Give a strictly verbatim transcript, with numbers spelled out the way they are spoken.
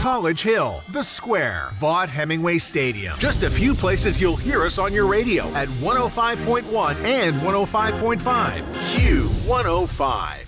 College Hill, The Square, Vaught Hemingway Stadium. Just a few places you'll hear us on your radio at one oh five point one and one oh five point five. Q one oh five.